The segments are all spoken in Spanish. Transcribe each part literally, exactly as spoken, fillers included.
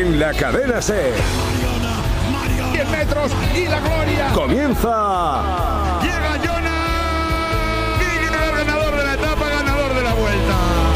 En la cadena SER. diez metros y la gloria. Comienza. Llega Jonas. Y ganador de la etapa, ganador de la vuelta.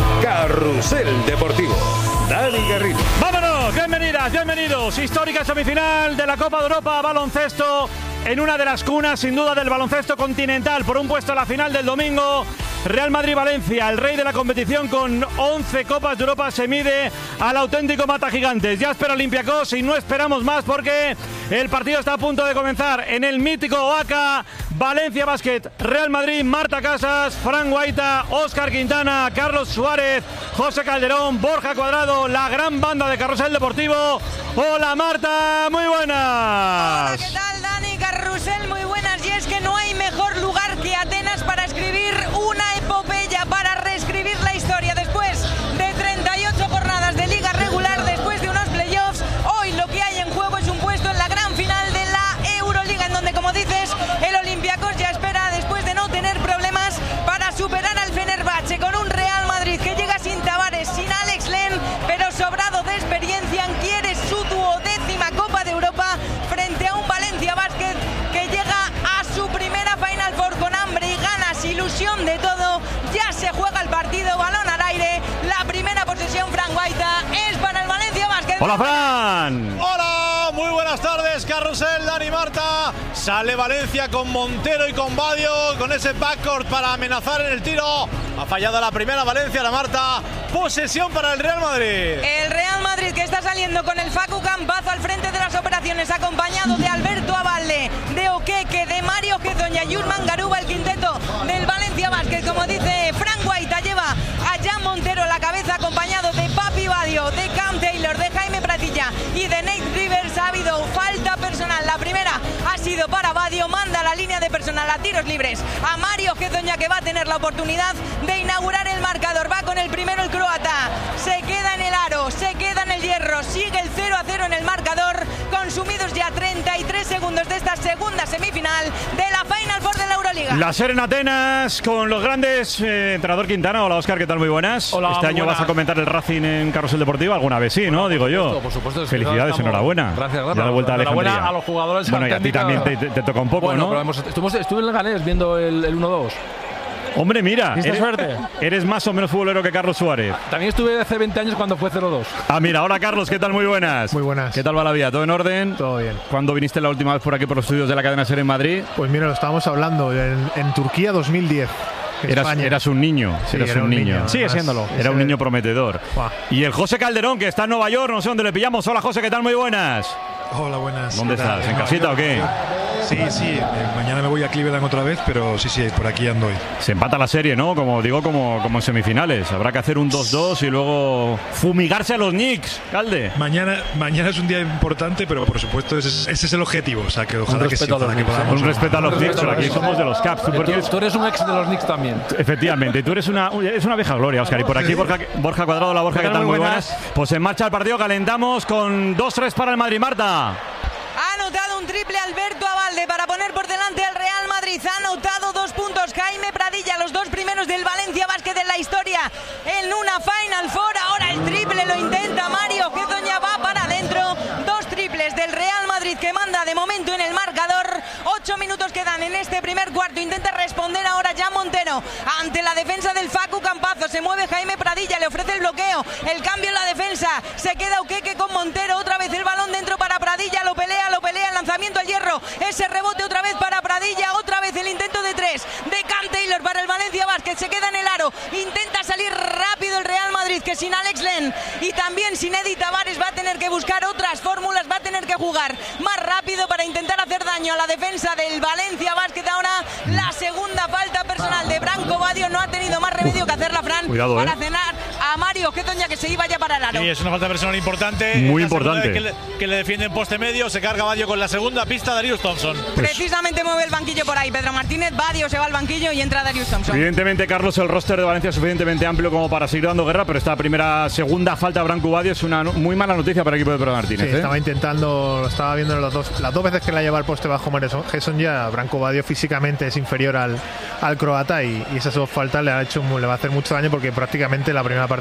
Carrusel Deportivo. Dani Garrido. ¡Vámonos! Bienvenidas, bienvenidos. Histórica semifinal de la Copa de Europa baloncesto en una de las cunas, sin duda, del baloncesto continental por un puesto a la final del domingo. Real Madrid-Valencia, el rey de la competición con once Copas de Europa, se mide al auténtico mata gigantes. Ya espera Olympiacos y no esperamos más porque el partido está a punto de comenzar en el mítico Oaca. Valencia Basket, Real Madrid, Marta Casas, Fran Guaita, Óscar Quintana, Carlos Suárez, José Calderón, Borja Cuadrado, la gran banda de Carrusel Deportivo. Hola Marta, muy buenas. Hola, ¿qué tal Dani? Carrusel, muy buenas. Y es que no hay mejor lugar que Atenas para escribir una epopeya, para reescribir la historia después de treinta y ocho jornadas de liga regular, después de unos playoffs. Hoy lo que hay en juego es un puesto en la gran final de la Euroliga, en donde, como dices, el Olympiacos ya espera, después de no tener problemas, para superar al Fenerbahce, con un Real Madrid que llega sin Tavares, sin Alex Len, pero sobrado de experiencia, quiere su duodécima Copa de Europa frente a un Valencia Basket que llega a su primera Final Four con hambre y ganas, ilusión de todo. Ya se juega el partido, balón al aire, la primera posesión, Fran Guaita, es para el Valencia Basket. Hola Fran. Hola, muy buenas tardes, Carrusel, Dani, Marta. Sale Valencia con Montero y con Badio, con ese backcourt para amenazar en el tiro. Ha fallado la primera Valencia, la Marta. Posesión para el Real Madrid. El Real Madrid, que está saliendo con el Facu Campazo al frente de las operaciones, acompañado de Alberto Abalde, de Oqueque, de Mario Gezoña y Urman Garuba, el quinteto del Valencia Basket. Como dice Fran Guaita, lleva a Jan Montero a la cabeza, acompañado de Papi Badio, de Cam Taylor, de Jaime Pratilla y de Nate Rivers. Ha habido falta personal. La primera ha sido para Badio, manda la línea de personal a tiros libres a Mario Gezoña, que va a tener la oportunidad de inaugurar el marcador. Va con el primero el croata, se queda en el aro, se queda en el hierro, sigue el cero a cero en el marcador, consumidos ya treinta y tres segundos de esta segunda semifinal de la Final Four de la Euroliga. La SER en Atenas con los grandes. eh, entrenador Quintana. Hola Óscar, ¿qué tal? Muy buenas. Hola, este muy año buenas. vas a comentar el Racing en Carrusel Deportivo alguna vez, sí, ¿no? Digo yo. Por supuesto. Felicidades, Estamos... enhorabuena. Gracias, gracias. Ya de vuelta a enhorabuena Alejandría. a los jugadores. Bueno, y a ti técnica... también te, te, te toca un poco, bueno, ¿no? Pero hemos, estuvimos, estuve en Leganés viendo el, el uno dos. Hombre, mira, ¿Tienes eres, suerte? eres más o menos futbolero que Carlos Suárez. También estuve hace veinte años cuando fue cero dos. Ah, mira, hola Carlos, ¿qué tal? Muy buenas. Muy buenas. ¿Qué tal va la vida? ¿Todo en orden? Todo bien. ¿Cuándo viniste la última vez por aquí por los estudios de la cadena SER en Madrid? Pues mira, lo estábamos hablando en, en Turquía dos mil diez. Eras, eras un niño. Sí, eras era un un niño. niño. Sigue Además, siéndolo. ese- Era un niño prometedor. Buah. Y el José Calderón, que está en Nueva York, no sé dónde le pillamos. Hola José, ¿qué tal? Muy buenas. Hola, buenas. ¿Dónde ¿Qué tal? estás? ¿En casita o qué? Sí, sí. eh, mañana me voy a Cleveland otra vez, pero sí, sí, por aquí ando hoy. Se empata la serie, ¿no? Como digo, como, como en semifinales. Habrá que hacer un dos dos y luego fumigarse a los Knicks, Calde. Mañana, mañana es un día importante, pero por supuesto ese es, ese es el objetivo. O sea, que ojalá que sí, respeto a los ojalá que Knicks, podamos. Un respeto a los Knicks, pero aquí somos de los Caps. Tú, Tú, porque- tú eres un ex de los Knicks también. Efectivamente, y tú eres una, eres una vieja gloria, Óscar. Y por aquí Borja, Borja Cuadrado, la Borja, ¿qué tal? Muy buenas. Pues en marcha el partido, calentamos con dos tres para el Madrid, Marta. Ha anotado un triple Alberto Abalde para poner por delante al Real Madrid. Ha anotado dos puntos Jaime Pradilla, los dos primeros del Valencia Basket en la historia en una Final Four. Ahora el triple lo intenta Mario Gezoña, va para adentro. Dos triples del Real Madrid que manda de momento en el marcador. Ocho minutos quedan en este primer cuarto. Intenta responder ahora Jan Montero ante la defensa del Facu Campazo. Se mueve Jaime Pradilla, le ofrece el bloqueo, el cambio en la defensa. Se queda Oqueque con Montero, otra vez el balón dentro para Pradilla, lo pelea, lo pelea, el lanzamiento al hierro, ese rebote otra vez para Pradilla, otra vez el intento de tres de Cam Taylor para el Valencia Basket. Se queda en el aro, intenta salir rápido el Real Madrid, que sin Alex Len y también sin Eddie Tavares va a tener que buscar otras fórmulas, va a tener que jugar más rápido para intentar hacer daño a la defensa del Valencia Basket. Ahora la segunda falta personal de Branco Badio, no ha tenido más remedio que hacerla, Fran. Cuidado, para eh. cenar a Mario Gezoña, que se iba ya para el aro. Sí, es una falta personal importante. Muy Es la segunda importante. vez Que le, que le defiende en poste medio. Se carga Badio con la segunda pista, Darius Thompson. Precisamente mueve el banquillo por ahí Pedro Martínez, Badio se va al banquillo y entra Darius Thompson. Evidentemente, Carlos, el roster de Valencia es suficientemente amplio como para seguir dando guerra, pero esta primera, segunda falta a Branco Badio es una no- muy mala noticia para el equipo de Pedro Martínez. Sí, ¿eh? estaba intentando, lo estaba viendo las dos, las dos veces que la lleva al poste bajo Mario Gezoña. Branco Badio físicamente es inferior al, al croata y, y esas dos faltas le, ha hecho, mu- le va a hacer mucho daño porque prácticamente la primera parte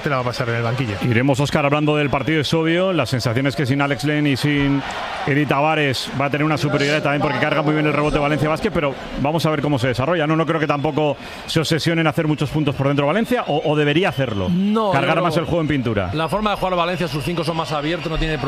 parte la va a pasar en el banquillo. Iremos, Óscar, hablando del partido. Es obvio, las sensaciones que sin Alex Len y sin Eri Tavares va a tener una superioridad también porque carga muy bien el rebote Valencia Basket, pero vamos a ver cómo se desarrolla. No, no creo que tampoco se obsesione en hacer muchos puntos por dentro Valencia, o, o debería hacerlo. No, cargar no, más el juego en pintura. La forma de jugar Valencia, sus cinco son más abiertos, no tiene